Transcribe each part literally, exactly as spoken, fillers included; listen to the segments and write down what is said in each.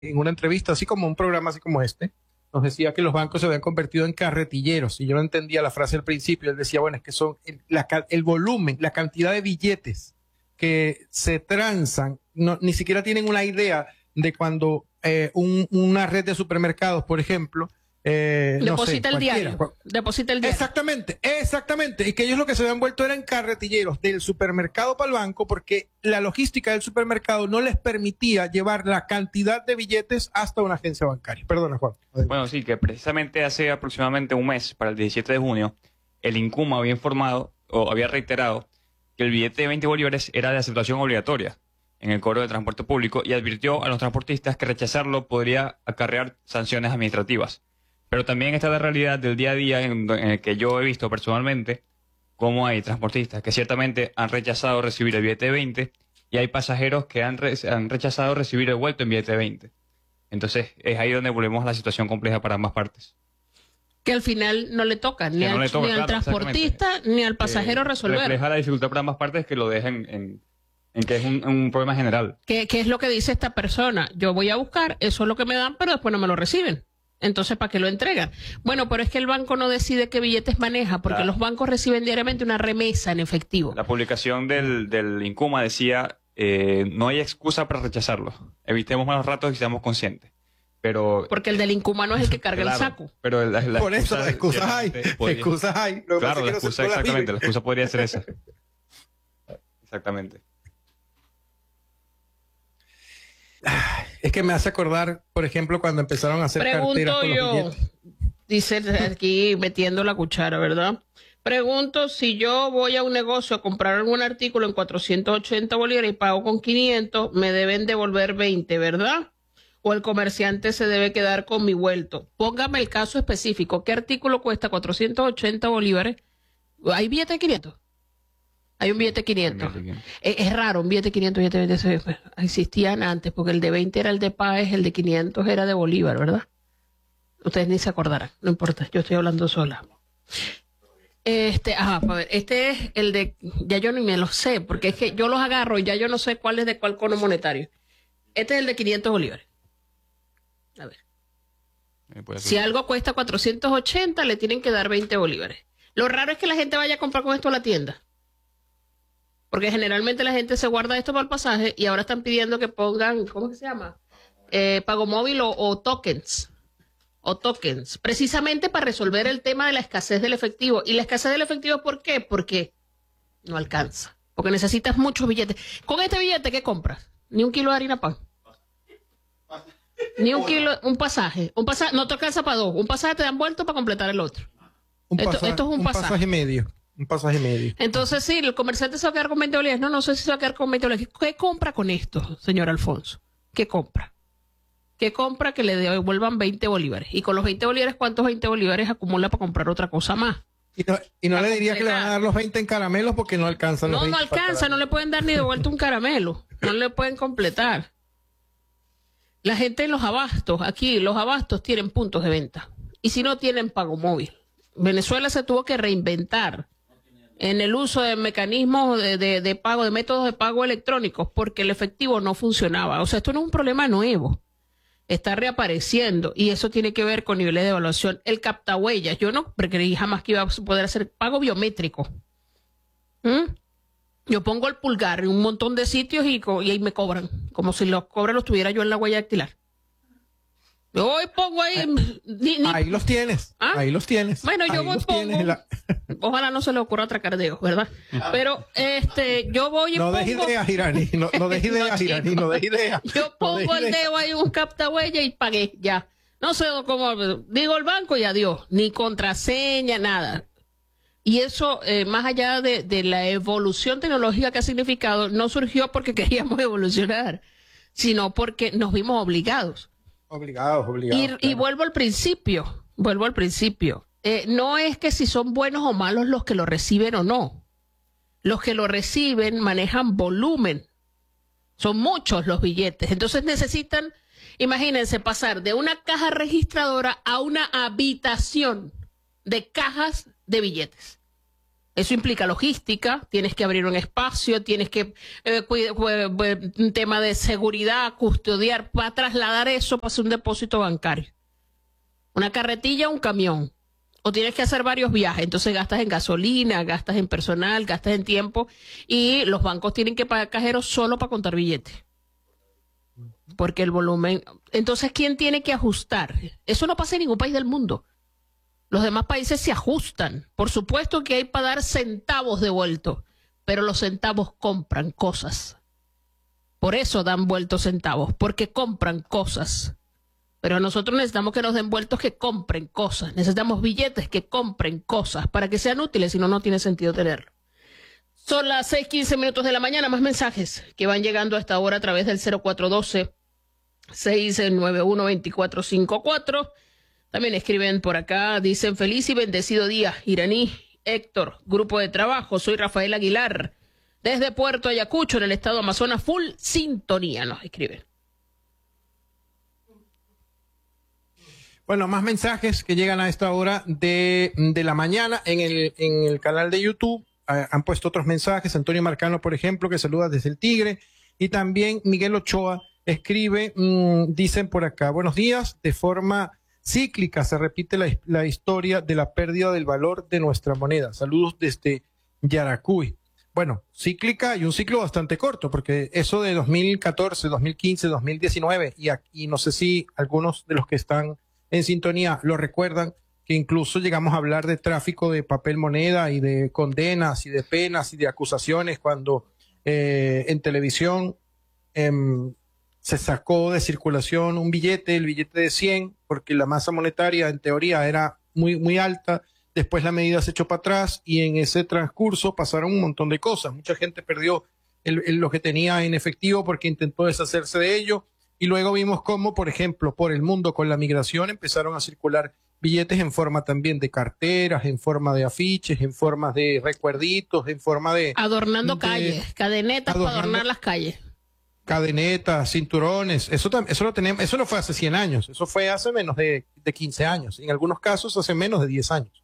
en una entrevista, así como un programa así como este, nos decía que los bancos se habían convertido en carretilleros, y yo no entendía la frase al principio. Él decía, bueno, es que son el, la, el volumen, la cantidad de billetes que se transan, no, ni siquiera tienen una idea de cuando eh, un, una red de supermercados, por ejemplo, Eh, deposita no sé, el diario. Deposita el diario. Exactamente, exactamente. Y que ellos lo que se habían vuelto eran carretilleros del supermercado para el banco, porque la logística del supermercado no les permitía llevar la cantidad de billetes hasta una agencia bancaria. Perdona, Juan. Bueno, sí, que precisamente hace aproximadamente un mes, para el diecisiete de junio, el INCUMA había informado o había reiterado que el billete de veinte bolívares era de aceptación obligatoria en el cobro de transporte público, y advirtió a los transportistas que rechazarlo podría acarrear sanciones administrativas. Pero también está la realidad del día a día en, en el que yo he visto personalmente cómo hay transportistas que ciertamente han rechazado recibir el billete de veinte, y hay pasajeros que han, re, han rechazado recibir el vuelto en billete de veinte. Entonces es ahí donde volvemos a la situación compleja para ambas partes. Que al final no le toca ni, al, no le toca, ni al claro, transportista ni al pasajero eh, resolver. Refleja la dificultad para ambas partes, que lo dejen en, en que es un, un problema general. ¿Qué, ¿Qué es lo que dice esta persona? Yo voy a buscar, eso es lo que me dan, pero después no me lo reciben. Entonces, ¿para qué lo entregan? Bueno, pero es que el banco no decide qué billetes maneja, porque la, los bancos reciben diariamente una remesa en efectivo. La publicación del, del INCUMA decía, eh, no hay excusa para rechazarlo. Evitemos malos ratos y seamos conscientes. Pero, porque el del INCUMA no es el que carga claro, el saco. Pero la, la Por eso, excusas hay. Podría, excusas hay. Lo claro, la excusa, exactamente. La excusa podría ser esa. Exactamente. Es que me hace acordar, por ejemplo, cuando empezaron a hacer Pregunto carteras con yo, los billetes. Dice aquí metiendo la cuchara, ¿verdad? Pregunto, si yo voy a un negocio a comprar algún artículo en cuatrocientos ochenta bolívares y pago con quinientos, me deben devolver veinte, ¿verdad? O el comerciante se debe quedar con mi vuelto. Póngame el caso específico. ¿Qué artículo cuesta cuatrocientos ochenta bolívares? ¿Hay billete de quinientos? Hay un billete de quinientos. Es, es raro, un billete de quinientos, billete de veinte, existían antes, porque el de veinte era el de Páez, el de quinientos era de Bolívar, ¿verdad? Ustedes ni se acordarán, no importa, yo estoy hablando sola. Este, ajá, a ver, este es el de, ya yo ni me lo sé, porque es que yo los agarro y ya yo no sé cuál es de cuál cono monetario. Este es el de quinientos bolívares. A ver. Si algo cuesta cuatrocientos ochenta, le tienen que dar veinte bolívares. Lo raro es que la gente vaya a comprar con esto a la tienda. Porque generalmente la gente se guarda esto para el pasaje y ahora están pidiendo que pongan, ¿cómo que se llama? Eh, pago móvil o, o tokens. O tokens. Precisamente para resolver el tema de la escasez del efectivo. ¿Y la escasez del efectivo por qué? Porque no alcanza. Porque necesitas muchos billetes. Con este billete, ¿qué compras? Ni un kilo de harina pan. Ni un kilo, un pasaje. Un pasaje, no te alcanza para dos. Un pasaje te dan vuelto para completar el otro. Un esto, pasaje, esto es un, un pasaje. pasaje medio. Un pasaje medio. Entonces, sí, el comerciante se va a quedar con veinte bolívares. No, no sé si se va a quedar con veinte bolívares. ¿Qué compra con esto, señor Alfonso? ¿Qué compra? ¿Qué compra que le devuelvan veinte bolívares? Y con los veinte bolívares, ¿cuántos veinte bolívares acumula para comprar otra cosa más? Y no, y no le diría que le van a dar los veinte en caramelos porque no alcanzan los No, no veinte. alcanza, no le pueden dar ni de vuelta un caramelo. No le pueden completar. La gente en los abastos, aquí los abastos tienen puntos de venta. Y si no tienen pago móvil. Venezuela se tuvo que reinventar en el uso de mecanismos de, de, de pago, de métodos de pago electrónicos, porque el efectivo no funcionaba. O sea, esto no es un problema nuevo. Está reapareciendo y eso tiene que ver con niveles de evaluación. El captahuellas, yo no creí jamás que iba a poder hacer pago biométrico. ¿Mm? Yo pongo el pulgar en un montón de sitios y, y ahí me cobran, como si los cobran los tuviera yo en la huella dactilar. Yo voy, pongo ahí. Ni, ni... Ahí los tienes. ¿Ah? Ahí los tienes. Bueno, yo ahí voy, pongo. La... Ojalá no se le ocurra atracar dedos, ¿verdad? Pero este, yo voy y no pongo. No dejes ideas, Irani. No, no dejes ideas, no, Irani. No dejes ideas. Yo pongo no el dedo ahí, un captahuella y pagué, ya. No sé cómo. Digo el banco y adiós. Ni contraseña, nada. Y eso, eh, más allá de, de la evolución tecnológica que ha significado, no surgió porque queríamos evolucionar, sino porque nos vimos obligados. Obligados, obligados. Y, claro. y vuelvo al principio, vuelvo al principio. Eh, no es que si son buenos o malos los que lo reciben o no. Los que lo reciben manejan volumen. Son muchos los billetes. Entonces necesitan, imagínense, pasar de una caja registradora a una habitación de cajas de billetes. Eso implica logística, tienes que abrir un espacio, tienes que, eh, un tema de seguridad, custodiar, para trasladar eso para hacer un depósito bancario. Una carretilla, un camión. O tienes que hacer varios viajes, entonces gastas en gasolina, gastas en personal, gastas en tiempo, y los bancos tienen que pagar cajeros solo para contar billetes. Porque el volumen... Entonces, ¿quién tiene que ajustar? Eso no pasa en ningún país del mundo. Los demás países se ajustan. Por supuesto que hay para dar centavos de vuelto, pero los centavos compran cosas. Por eso dan vueltos centavos, porque compran cosas. Pero nosotros necesitamos que nos den vueltos que compren cosas. Necesitamos billetes que compren cosas para que sean útiles, si no, no tiene sentido tenerlo. Son las seis quince minutos de la mañana. Más mensajes que van llegando a esta hora a través del cero cuatro uno dos, seis nueve uno, dos cuatro cinco cuatro. También escriben por acá, dicen feliz y bendecido día, Iraní, Héctor, grupo de trabajo. Soy Rafael Aguilar, desde Puerto Ayacucho, en el estado Amazonas, full sintonía, nos escriben. Bueno, más mensajes que llegan a esta hora de, de la mañana en el, en el canal de YouTube. Eh, han puesto otros mensajes. Antonio Marcano, por ejemplo, que saluda desde el Tigre. Y también Miguel Ochoa escribe, mmm, dicen por acá, buenos días, de forma cíclica se repite la, la historia de la pérdida del valor de nuestra moneda. Saludos desde Yaracuy. Bueno, cíclica y un ciclo bastante corto, porque eso de dos mil catorce, dos mil quince, dos mil diecinueve, y, aquí, no sé si algunos de los que están en sintonía lo recuerdan, que incluso llegamos a hablar de tráfico de papel moneda y de condenas y de penas y de acusaciones cuando eh, en televisión eh, se sacó de circulación un billete, el billete de cien, porque la masa monetaria en teoría era muy, muy alta. Después la medida se echó para atrás y en ese transcurso pasaron un montón de cosas. Mucha gente perdió el, el, lo que tenía en efectivo porque intentó deshacerse de ello. Y luego vimos cómo, por ejemplo, por el mundo con la migración empezaron a circular billetes en forma también de carteras, en forma de afiches, en forma de recuerditos, en forma de... Adornando de, calles, cadenetas para adornar las calles. Cadenetas, cinturones, eso, eso, lo tenemos, eso no fue hace cien años, eso fue hace menos de, de quince años, en algunos casos hace menos de diez años.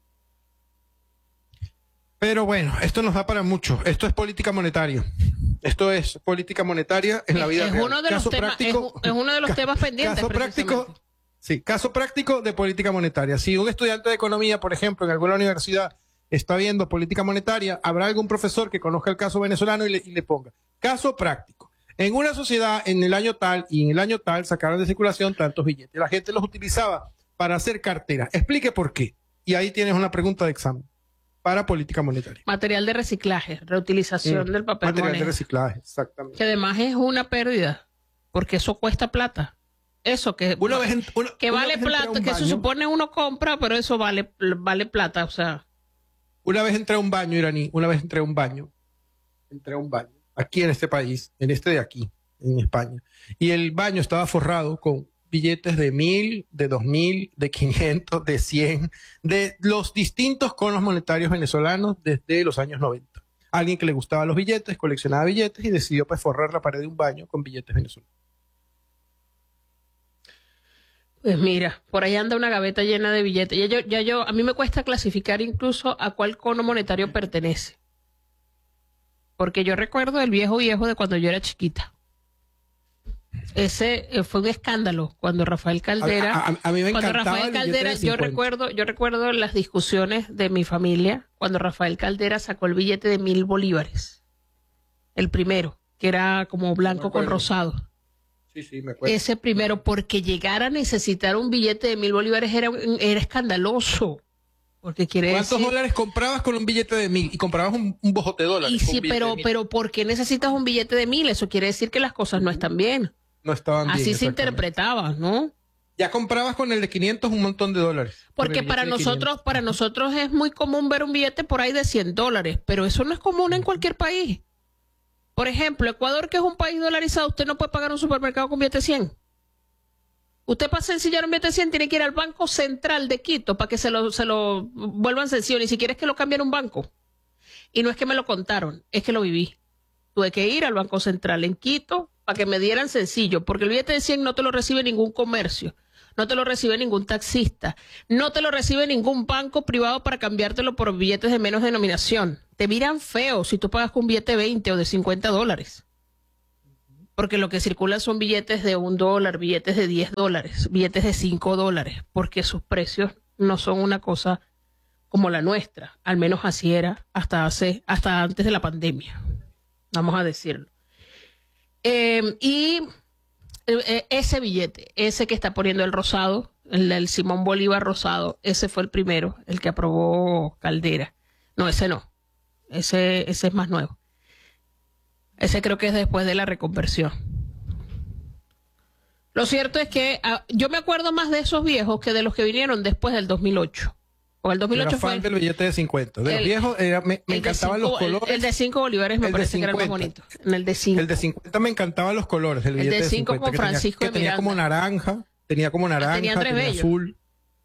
Pero bueno, esto nos da para mucho, esto es política monetaria. Esto es política monetaria en la vida es real. Uno de caso los temas, práctico, es, es uno de los temas pendientes. Caso práctico, sí, caso práctico de política monetaria. Si un estudiante de economía, por ejemplo, en alguna universidad está viendo política monetaria, habrá algún profesor que conozca el caso venezolano y le, y le ponga caso práctico. En una sociedad, en el año tal y en el año tal, sacaron de circulación tantos billetes. La gente los utilizaba para hacer cartera. Explique por qué. Y ahí tienes una pregunta de examen. Para política monetaria. Material de reciclaje, reutilización mm, del papel Material moneda. de reciclaje, exactamente. Que además es una pérdida, porque eso cuesta plata. Eso que, una vez en, una, que una vale vez plata, que se supone uno compra, pero eso vale, vale plata, o sea. Una vez entré a un baño, Iraní, una vez entré a un baño, entré a un baño, aquí en este país, en este de aquí, en España, y el baño estaba forrado con billetes de mil, de dos mil, de quinientos, de cien, de los distintos conos monetarios venezolanos desde los años noventa. Alguien que le gustaba los billetes, coleccionaba billetes y decidió pues forrar la pared de un baño con billetes venezolanos. Pues mira, por ahí anda una gaveta llena de billetes. Ya yo, ya yo, a mí me cuesta clasificar incluso a cuál cono monetario pertenece. Porque yo recuerdo el viejo viejo de cuando yo era chiquita. Ese eh, fue un escándalo cuando Rafael Caldera, a, a, a mí me cuando Rafael Caldera, yo recuerdo, yo recuerdo las discusiones de mi familia cuando Rafael Caldera sacó el billete de mil bolívares, el primero, que era como blanco con rosado. Sí, sí, me acuerdo. Ese primero, porque llegar a necesitar un billete de mil bolívares era, era escandaloso. Porque quiere ¿Cuántos decir... dólares comprabas con un billete de mil? Y comprabas un, un bojote de dólares. Y sí, pero, pero ¿por qué necesitas un billete de mil? Eso quiere decir que las cosas no están bien. No estaban bien. Así se interpretaba, ¿no? Ya comprabas con el de quinientos un montón de dólares. Porque para nosotros, para nosotros es muy común ver un billete por ahí de cien dólares, pero eso no es común en cualquier país. Por ejemplo, Ecuador, que es un país dolarizado, usted no puede pagar un supermercado con billete cien. Usted para sencillar un billete cien tiene que ir al Banco Central de Quito para que se lo, se lo vuelvan sencillo, ni siquiera es que lo cambien a un banco. Y no es que me lo contaron, es que lo viví. Tuve que ir al Banco Central en Quito para que me dieran sencillo, porque el billete de cien no te lo recibe ningún comercio. no te lo recibe ningún taxista, no te lo recibe ningún banco privado para cambiártelo por billetes de menos denominación. Te miran feo si tú pagas con un billete de veinte o de cincuenta dólares. Porque lo que circula son billetes de un dólar, billetes de diez dólares, billetes de cinco dólares, porque sus precios no son una cosa como la nuestra. Al menos así era hasta hace, hasta antes de la pandemia. Vamos a decirlo. Eh, y eh, ese billete, ese que está poniendo el rosado, el del Simón Bolívar rosado, ese fue el primero, el que aprobó Caldera. No, ese no. Ese, ese es más nuevo. Ese creo que es después de la reconversión. Lo cierto es que uh, yo me acuerdo más de esos viejos que de los que vinieron después del dos mil ocho. Porque el dos mil ocho era fue fan del billete de cincuenta. De el, los viejos era, me, me encantaban cinco, los colores. El, el de cinco bolívares me parece que era el más bonito. En el de cinco. El de cincuenta me encantaban los colores. El, el de cinco con Francisco tenía, que tenía como naranja, tenía como naranja, ah, tenía, tenía azul.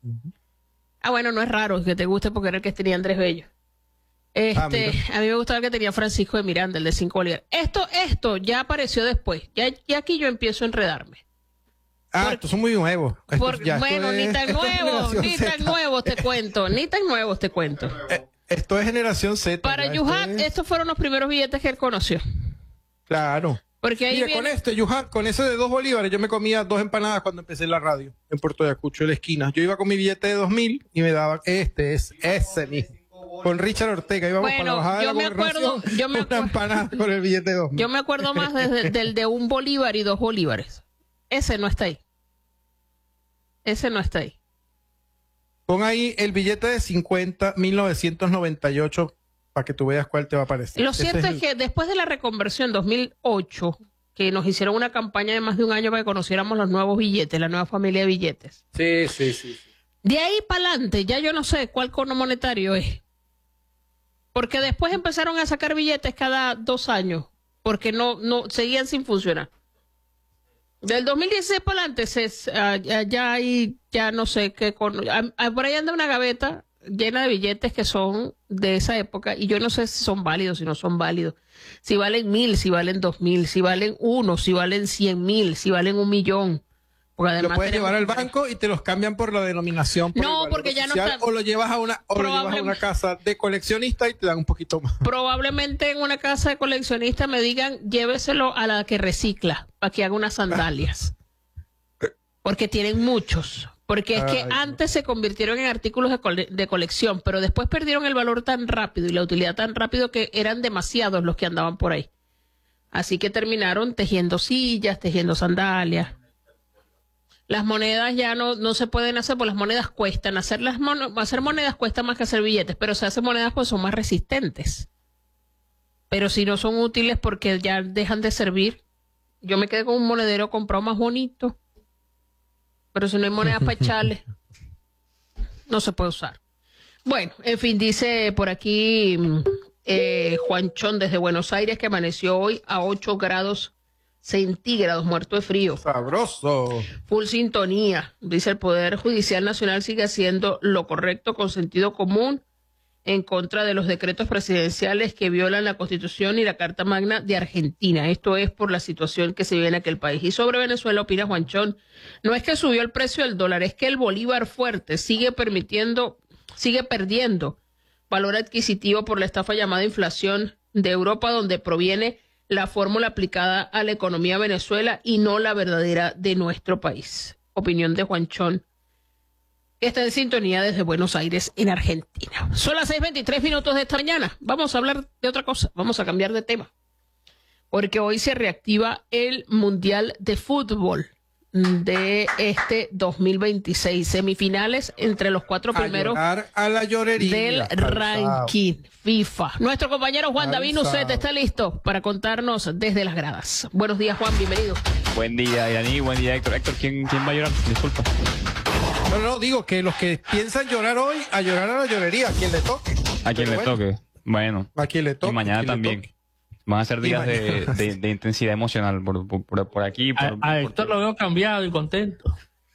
Ah, bueno, no es raro que te guste porque era el que tenía Andrés Bello. Este, ah, a mí me gustaba el que tenía Francisco de Miranda, el de cinco bolívares. Esto, esto ya apareció después. Ya, ya aquí yo empiezo a enredarme. Ah, por, estos son muy nuevos. Por, ya, bueno, es, ni tan nuevos, ni Z. tan nuevos te cuento, ni tan nuevos te cuento. Esto es generación Z. Para Yuhat, es... estos fueron los primeros billetes que él conoció. Claro. Porque ahí Mira, viene... con este, Yuhat, con ese de dos bolívares, yo me comía dos empanadas cuando empecé en la radio, en Puerto Ayacucho, en la esquina. Yo iba con mi billete de dos mil y me daba, este es, ese mismo. Con Richard Ortega, íbamos bueno, para la bajada yo de la me acuerdo, yo me una empanada con el billete de dos mil. Yo me acuerdo más desde, del de un bolívar y dos bolívares. Ese no está ahí. Ese no está ahí. Pon ahí el billete de cincuenta, mil novecientos noventa y ocho, para que tú veas cuál te va a aparecer. Lo cierto es, es el... que después de la reconversión dos mil ocho, que nos hicieron una campaña de más de un año para que conociéramos los nuevos billetes, la nueva familia de billetes. Sí, sí, sí. sí. De ahí para adelante, ya yo no sé cuál cono monetario es. Porque después empezaron a sacar billetes cada dos años, porque no, no seguían sin funcionar. Del dos mil dieciséis para adelante, se, uh, ya hay, ya no sé qué, con, uh, por ahí anda una gaveta llena de billetes que son de esa época, y yo no sé si son válidos, si no son válidos, si valen mil, si valen dos mil, si valen uno, si valen cien mil, si valen un millón. Porque además lo puedes llevar al banco y te los cambian por la denominación. Por no, porque ya no está. O lo llevas a una, o lo llevas a una casa de coleccionista y te dan un poquito más. Probablemente en una casa de coleccionista me digan, lléveselo a la que recicla, para que haga unas sandalias. Porque tienen muchos. Porque es que Ay, antes no. se convirtieron en artículos de, cole de colección, pero después perdieron el valor tan rápido y la utilidad tan rápido que eran demasiados los que andaban por ahí. Así que terminaron tejiendo sillas, tejiendo sandalias. Las monedas ya no, no se pueden hacer, porque las monedas cuestan. Hacer, las mon hacer monedas cuesta más que hacer billetes, pero se hacen monedas pues son más resistentes. Pero si no son útiles porque ya dejan de servir. Yo me quedé con un monedero comprado más bonito. Pero si no hay monedas para echarle, no se puede usar. Bueno, en fin, dice por aquí eh, Juanchón desde Buenos Aires que amaneció hoy a ocho grados centígrados, muerto de frío. Sabroso. Full sintonía. Dice el Poder Judicial Nacional sigue haciendo lo correcto con sentido común en contra de los decretos presidenciales que violan la Constitución y la Carta Magna de Argentina. Esto es por la situación que se vive en aquel país. Y sobre Venezuela opina Juanchón, no es que subió el precio del dólar, es que el bolívar fuerte sigue permitiendo, sigue perdiendo valor adquisitivo por la estafa llamada inflación de Europa, donde proviene la fórmula aplicada a la economía de Venezuela y no la verdadera de nuestro país. Opinión de Juanchón, que está en sintonía desde Buenos Aires, en Argentina. Son las seis veintitrés minutos de esta mañana. Vamos a hablar de otra cosa, vamos a cambiar de tema. Porque hoy se reactiva el Mundial de Fútbol de este dos mil veintiséis. Semifinales entre los cuatro primeros a a la llorería, del ranking FIFA. Nuestro compañero Juan David Nucet está listo para contarnos desde las gradas. Buenos días, Juan, bienvenido. Buen día, Iraní, buen día, Héctor. Héctor, ¿quién, quién va a llorar? Disculpa. No, no, digo que los que piensan llorar hoy, a llorar a la llorería, a quien le toque. A quien Pero le bueno, toque. Bueno. A quien le toque. Y mañana también. Van a ser días de, de, de intensidad emocional por, por, por aquí. Por, a, a Héctor lo veo cambiado y contento.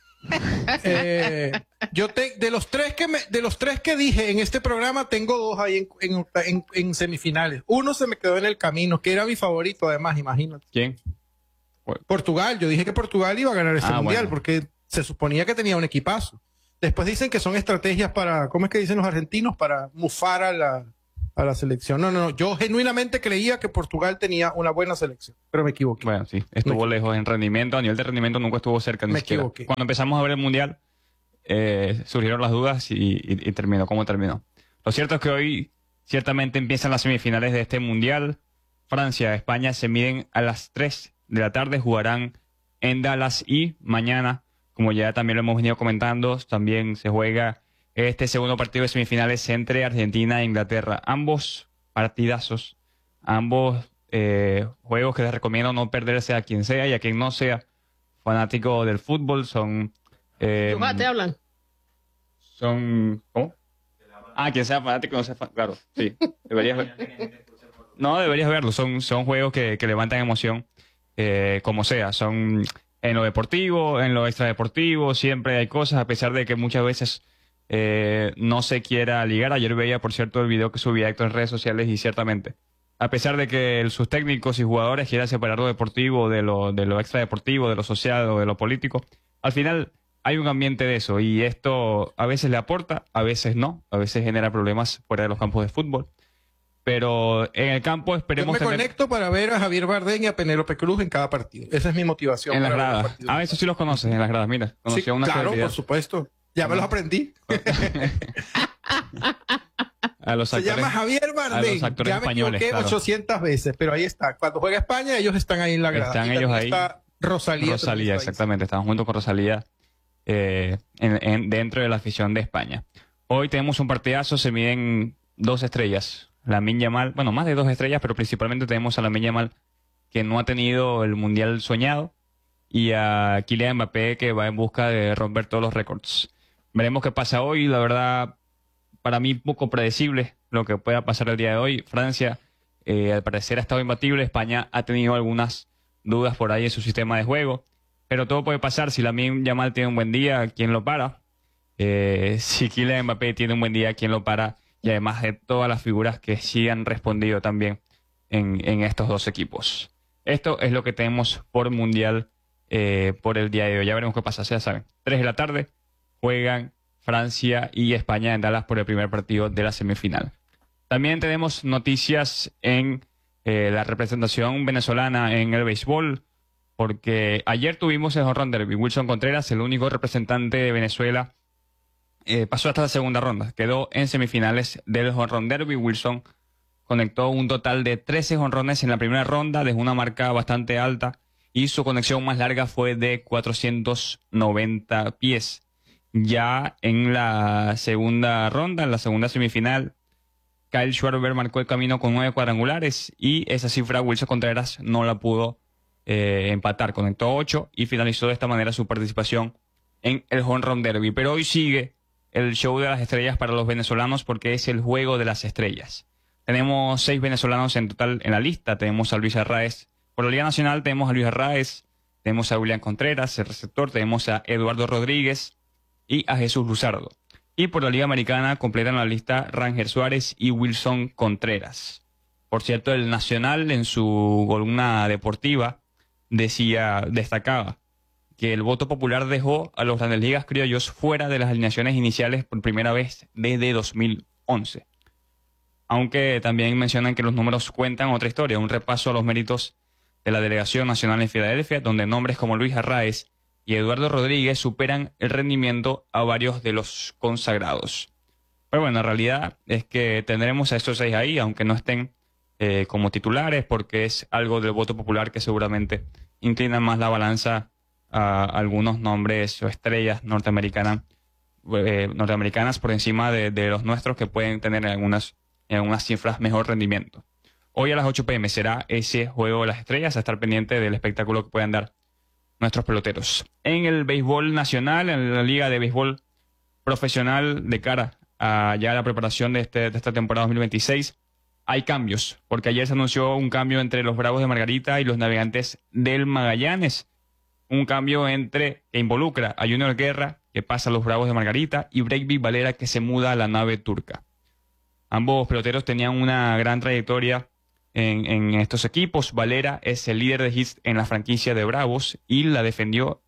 Eh, yo te, de los tres que me, de los tres que dije en este programa, tengo dos ahí en, en, en, en semifinales. Uno se me quedó en el camino, que era mi favorito, además, imagínate. ¿Quién? Portugal. Yo dije que Portugal iba a ganar este ah, mundial bueno. porque se suponía que tenía un equipazo. Después dicen que son estrategias para, ¿cómo es que dicen los argentinos? Para mufar a la, a la selección. No, no, no. Yo genuinamente creía que Portugal tenía una buena selección, pero me equivoqué. Bueno, sí, estuvo lejos en rendimiento. A nivel de rendimiento nunca estuvo cerca ni Me siquiera. equivoqué. Cuando empezamos a ver el Mundial, eh, surgieron las dudas y, y, y terminó como terminó. Lo cierto es que hoy ciertamente empiezan las semifinales de este Mundial. Francia, España se miden a las tres de la tarde, jugarán en Dallas y mañana, como ya también lo hemos venido comentando, también se juega este segundo partido de semifinales entre Argentina e Inglaterra. Ambos partidazos, ambos eh, juegos que les recomiendo no perderse a quien sea y a quien no sea fanático del fútbol. Son... Eh, ¿te hablan? Son... ¿Cómo? Ah, quien sea fanático no sea fan... Claro, sí. Deberías ver. No, deberías verlo. Son, son juegos que, que levantan emoción, eh, como sea. Son en lo deportivo, en lo extradeportivo, siempre hay cosas, a pesar de que muchas veces eh, no se quiera ligar. Ayer veía, por cierto, el video que subía Héctor en redes sociales y ciertamente, a pesar de que el, sus técnicos y jugadores quieran separar lo deportivo de lo, de lo extradeportivo, de lo social o de lo político, al final hay un ambiente de eso y esto a veces le aporta, a veces no, a veces genera problemas fuera de los campos de fútbol. Pero en el campo esperemos Yo me tener... conecto para ver a Javier Bardem y a Penélope Cruz en cada partido. Esa es mi motivación. En las para ver los gradas. partidos. Ah, eso sí los conoces, en las gradas, mira. Conocí Sí, a una claro, celebridad. por supuesto. Ya me los aprendí. A los Se actores, llama Javier a Bardem. los actores Ya me españoles, equivoqué claro. ochocientas veces, pero ahí está. Cuando juega España, ellos están ahí en la grada. Están Y ellos también ahí. Está Rosalía. Rosalía, también está ahí. exactamente. Estamos junto con Rosalía eh, en, en- dentro de la afición de España. Hoy tenemos un partidazo, se miden dos estrellas. Lamine Yamal, bueno, más de dos estrellas, pero principalmente tenemos a Lamine Yamal, que no ha tenido el Mundial soñado, y a Kylian Mbappé, que va en busca de romper todos los récords. Veremos qué pasa hoy. La verdad, para mí poco predecible lo que pueda pasar el día de hoy. Francia, eh, al parecer, ha estado imbatible. España ha tenido algunas dudas por ahí en su sistema de juego. Pero todo puede pasar. Si Lamine Yamal tiene un buen día, ¿quién lo para? Eh, si Kylian Mbappé tiene un buen día, ¿quién lo para? Y además de todas las figuras que sí han respondido también en, en estos dos equipos. Esto es lo que tenemos por Mundial eh, por el día de hoy. Ya veremos qué pasa. Ya saben, tres de la tarde juegan Francia y España en Dallas por el primer partido de la semifinal. También tenemos noticias en eh, la representación venezolana en el béisbol, porque ayer tuvimos el home run derby. Wilson Contreras, el único representante de Venezuela, eh, pasó hasta la segunda ronda. Quedó en semifinales del home run derby. Wilson conectó un total de trece jonrones en la primera ronda, dejó una marca bastante alta y su conexión más larga fue de cuatrocientos noventa pies. Ya en la segunda ronda, en la segunda semifinal, Kyle Schwarber marcó el camino con nueve cuadrangulares y esa cifra Wilson Contreras no la pudo eh, empatar. Conectó ocho y finalizó de esta manera su participación en el home run derby. Pero hoy sigue el show de las estrellas para los venezolanos porque es el juego de las estrellas. Tenemos seis venezolanos en total en la lista. Tenemos a Luis Arraez. Por la Liga Nacional tenemos a Luis Arraez, tenemos a William Contreras, el receptor, tenemos a Eduardo Rodríguez y a Jesús Luzardo. Y por la Liga Americana completan la lista Ranger Suárez y Wilson Contreras. Por cierto, el Nacional en su columna deportiva decía, destacaba que el voto popular dejó a los Grandes Ligas criollos fuera de las alineaciones iniciales por primera vez desde dos mil once. Aunque también mencionan que los números cuentan otra historia, un repaso a los méritos de la Delegación Nacional en Filadelfia, donde nombres como Luis Arraez y Eduardo Rodríguez superan el rendimiento a varios de los consagrados. Pero bueno, la realidad es que tendremos a estos seis ahí, aunque no estén eh, como titulares, porque es algo del voto popular que seguramente inclina más la balanza a algunos nombres o estrellas norteamericanas, eh, norteamericanas por encima de, de los nuestros, que pueden tener en algunas, en algunas cifras mejor rendimiento. Hoy a las ocho pe eme será ese juego de las estrellas, a estar pendiente del espectáculo que puedan dar nuestros peloteros. En el béisbol nacional, en la Liga de Béisbol Profesional, de cara a ya la preparación de, este, de esta temporada dos mil veintiséis, hay cambios, porque ayer se anunció un cambio entre los Bravos de Margarita y los Navegantes del Magallanes. Un cambio entre que involucra a Junior Guerra, que pasa a los Bravos de Margarita, y Breivik Valera, que se muda a la nave turca. Ambos peloteros tenían una gran trayectoria en, en estos equipos. Valera es el líder de hits en la franquicia de Bravos y la defendió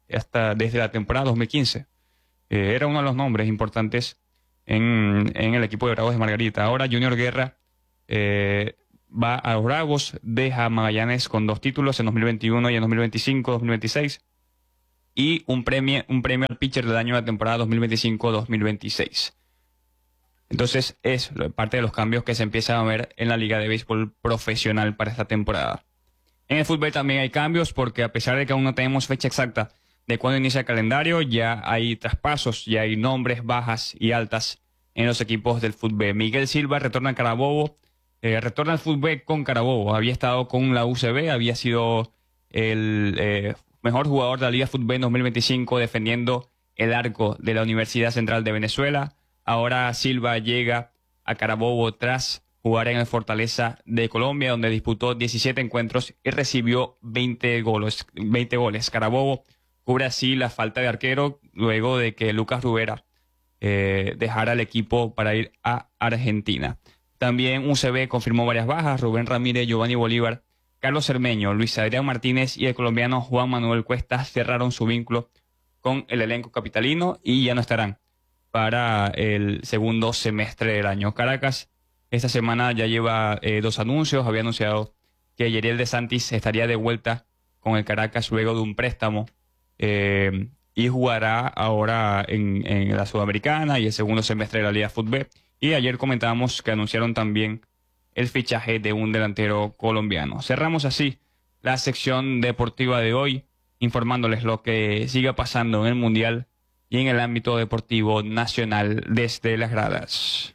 hasta desde la temporada dos mil quince. Eh, era uno de los nombres importantes en, en el equipo de Bravos de Margarita. Ahora Junior Guerra eh, va a los Bravos, deja a Magallanes con dos títulos en dos mil veintiuno y en dos mil veinticinco, dos mil veintiséis, y un premio, un premio al pitcher del año de la temporada dos mil veinticinco, dos mil veintiséis. Entonces es parte de los cambios que se empiezan a ver en la Liga de Béisbol Profesional para esta temporada. En el fútbol también hay cambios porque a pesar de que aún no tenemos fecha exacta de cuándo inicia el calendario, ya hay traspasos, ya hay nombres bajas y altas en los equipos del fútbol. Miguel Silva retorna a Carabobo, eh, retorna al fútbol con Carabobo. Había estado con la U C B, había sido el eh, mejor jugador de la Liga Fútbol en dos mil veinticinco defendiendo el arco de la Universidad Central de Venezuela. Ahora Silva llega a Carabobo tras jugar en el Fortaleza de Colombia, donde disputó diecisiete encuentros y recibió veinte goles. veinte goles. Carabobo cubre así la falta de arquero luego de que Lucas Rubera eh, dejara el equipo para ir a Argentina. También U C B confirmó varias bajas: Rubén Ramírez, Giovanni Bolívar, Carlos Cermeño, Luis Adrián Martínez y el colombiano Juan Manuel Cuesta cerraron su vínculo con el elenco capitalino y ya no estarán para el segundo semestre del año. Caracas esta semana ya lleva eh, dos anuncios. Había anunciado que Yeriel de Santis estaría de vuelta con el Caracas luego de un préstamo eh, y jugará ahora en, en la Sudamericana y el segundo semestre de la Liga Fútbol. Y ayer comentábamos que anunciaron también el fichaje de un delantero colombiano. Cerramos así la sección deportiva de hoy, informándoles lo que siga pasando en el Mundial y en el ámbito deportivo nacional desde las gradas.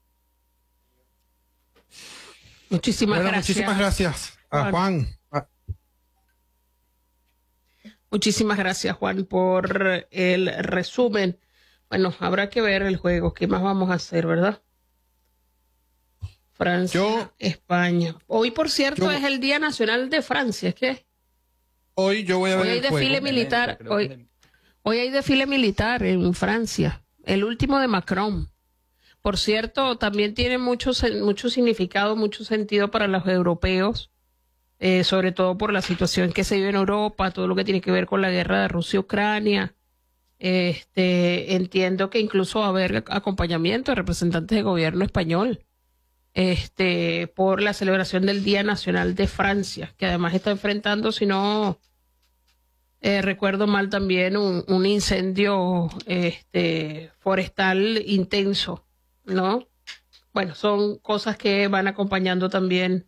Muchísimas bueno, gracias. Muchísimas gracias a Juan. Juan. Muchísimas gracias, Juan, por el resumen. Bueno, habrá que ver el juego. ¿Qué más vamos a hacer, verdad? Francia, yo, España. Hoy, por cierto, yo, es el Día Nacional de Francia. ¿Es qué? Hoy yo voy a ver hoy hay el desfile juego. militar. Hoy, hoy hay desfile militar en Francia. El último de Macron. Por cierto, también tiene mucho, mucho significado, mucho sentido para los europeos, eh, sobre todo por la situación que se vive en Europa, todo lo que tiene que ver con la guerra de Rusia-Ucrania. Este, entiendo que incluso va a haber acompañamiento de representantes de gobierno español este, por la celebración del Día Nacional de Francia, que además está enfrentando, si no eh, recuerdo mal, también un, un incendio este, forestal intenso, ¿no? Bueno, son cosas que van acompañando también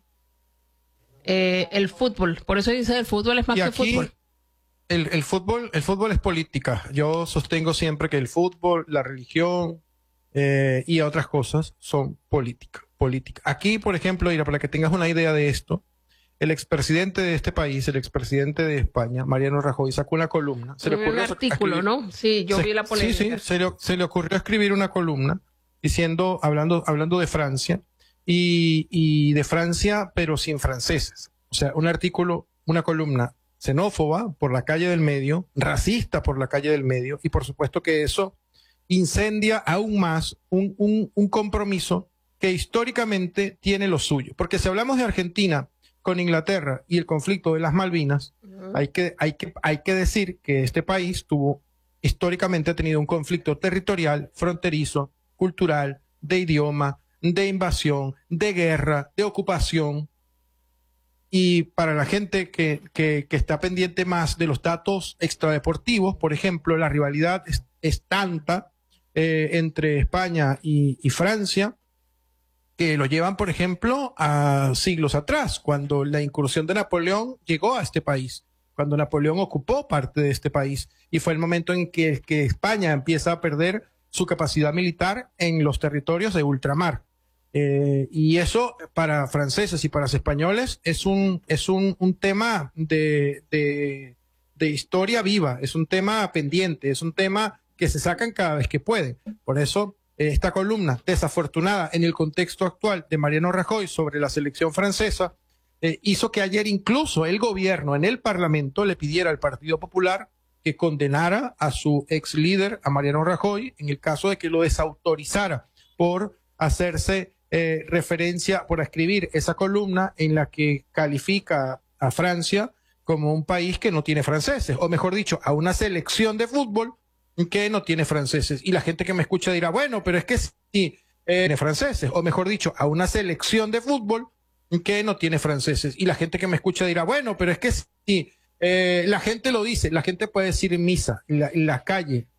eh, el fútbol. Por eso dice el fútbol es más y que aquí, fútbol. El, el fútbol, el fútbol es política. Yo sostengo siempre que el fútbol, la religión eh, y otras cosas son política, política. Aquí, por ejemplo, Ira, para que tengas una idea de esto, el expresidente de este país, el expresidente de España, Mariano Rajoy, sacó una columna. Se le ocurrió un artículo, escribir, ¿no? Sí, yo se, vi la polémica. Sí, sí, se le, se le ocurrió escribir una columna diciendo, hablando, hablando de Francia y, y de Francia, pero sin franceses. O sea, un artículo, una columna xenófoba por la calle del medio, racista por la calle del medio, y por supuesto que eso incendia aún más un, un, un compromiso que históricamente tiene lo suyo. Porque si hablamos de Argentina con Inglaterra y el conflicto de las Malvinas, uh-huh. hay, que, hay, que, hay que decir que este país tuvo, históricamente ha tenido un conflicto territorial, fronterizo, cultural, de idioma, de invasión, de guerra, de ocupación. Y para la gente que, que, que está pendiente más de los datos extradeportivos, por ejemplo, la rivalidad es, es tanta eh, entre España y, y Francia, que lo llevan, por ejemplo, a siglos atrás, cuando la incursión de Napoleón llegó a este país, cuando Napoleón ocupó parte de este país, y fue el momento en que, que España empieza a perder su capacidad militar en los territorios de ultramar. Eh, y eso para franceses y para los españoles es un, es un, un tema de, de, de historia viva, es un tema pendiente, es un tema que se sacan cada vez que pueden. Por eso eh, esta columna desafortunada en el contexto actual de Mariano Rajoy sobre la selección francesa eh, hizo que ayer incluso el gobierno en el Parlamento le pidiera al Partido Popular que condenara a su ex líder, a Mariano Rajoy, en el caso de que lo desautorizara por hacerse Eh, referencia, por escribir esa columna en la que califica a Francia como un país que no tiene franceses, o mejor dicho, a una selección de fútbol que no tiene franceses. Y la gente que me escucha dirá, bueno, pero es que sí, eh, tiene franceses, o mejor dicho, a una selección de fútbol que no tiene franceses. Y la gente que me escucha dirá, bueno, pero es que sí, eh, la gente lo dice, la gente puede decir en misa, en la, en la calle,